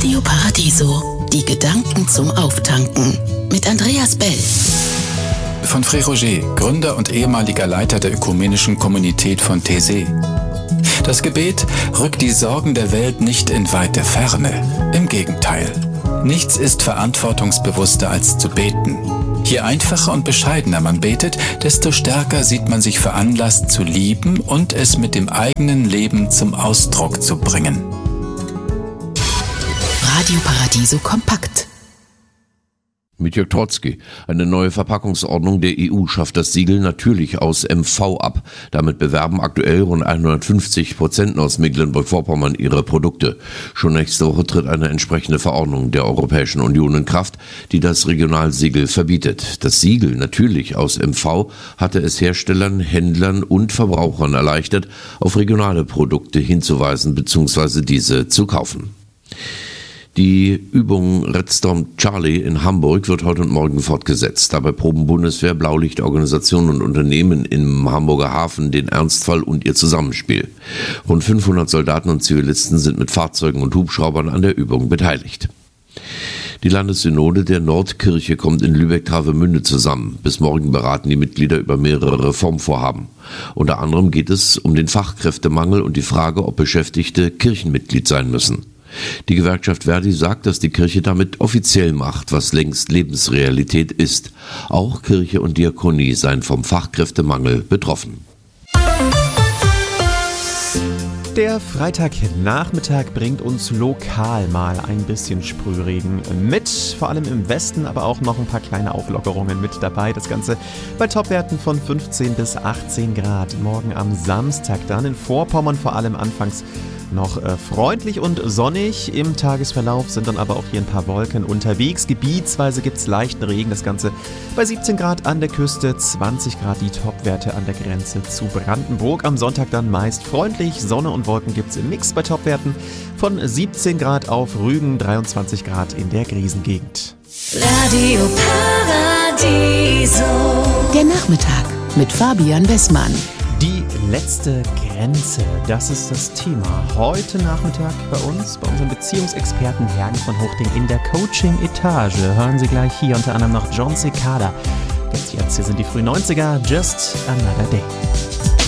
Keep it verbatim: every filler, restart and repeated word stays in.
Radio Paradiso, die Gedanken zum Auftanken mit Andreas Bell. Von Frère Roger, Gründer und ehemaliger Leiter der ökumenischen Kommunität von Taizé. Das Gebet rückt die Sorgen der Welt nicht in weite Ferne. Im Gegenteil. Nichts ist verantwortungsbewusster als zu beten. Je einfacher und bescheidener man betet, desto stärker sieht man sich veranlasst zu lieben und es mit dem eigenen Leben zum Ausdruck zu bringen. Radio Paradiso kompakt. Mit Jörg Trotzki. Eine neue Verpackungsordnung der E U schafft das Siegel natürlich aus M V ab. Damit bewerben aktuell rund hundertfünfzig Prozent aus Mecklenburg-Vorpommern ihre Produkte. Schon nächste Woche tritt eine entsprechende Verordnung der Europäischen Union in Kraft, die das Regionalsiegel verbietet. Das Siegel natürlich aus M V hatte es Herstellern, Händlern und Verbrauchern erleichtert, auf regionale Produkte hinzuweisen bzw. diese zu kaufen. Die Übung Red Storm Charlie in Hamburg wird heute und morgen fortgesetzt. Dabei proben Bundeswehr, Blaulichtorganisationen und Unternehmen im Hamburger Hafen den Ernstfall und ihr Zusammenspiel. Rund fünfhundert Soldaten und Zivilisten sind mit Fahrzeugen und Hubschraubern an der Übung beteiligt. Die Landessynode der Nordkirche kommt in Lübeck-Travemünde zusammen. Bis morgen beraten die Mitglieder über mehrere Reformvorhaben. Unter anderem geht es um den Fachkräftemangel und die Frage, ob Beschäftigte Kirchenmitglied sein müssen. Die Gewerkschaft Verdi sagt, dass die Kirche damit offiziell macht, was längst Lebensrealität ist. Auch Kirche und Diakonie seien vom Fachkräftemangel betroffen. Der Freitagnachmittag bringt uns lokal mal ein bisschen Sprühregen mit, vor allem im Westen, aber auch noch ein paar kleine Auflockerungen mit dabei. Das Ganze bei Topwerten von fünfzehn bis achtzehn Grad. Morgen am Samstag dann in Vorpommern vor allem anfangs noch äh, freundlich und sonnig. Im Tagesverlauf sind dann aber auch hier ein paar Wolken unterwegs. Gebietsweise gibt es leichten Regen. Das Ganze bei siebzehn Grad an der Küste, zwanzig Grad die Topwerte an der Grenze zu Brandenburg. Am Sonntag dann meist freundlich. Sonne und Wolken gibt es im Mix bei Topwerten von siebzehn Grad auf Rügen, dreiundzwanzig Grad in der Griesengegend. Radio Paradiso. Der Nachmittag mit Fabian Wessmann. Die letzte Grenze, das ist das Thema. Heute Nachmittag bei uns, bei unserem Beziehungsexperten Hergen von Huchting in der Coaching-Etage. Hören Sie gleich hier unter anderem noch John Cicada. Jetzt, jetzt, hier sind die frühen neunziger, Just Another Day.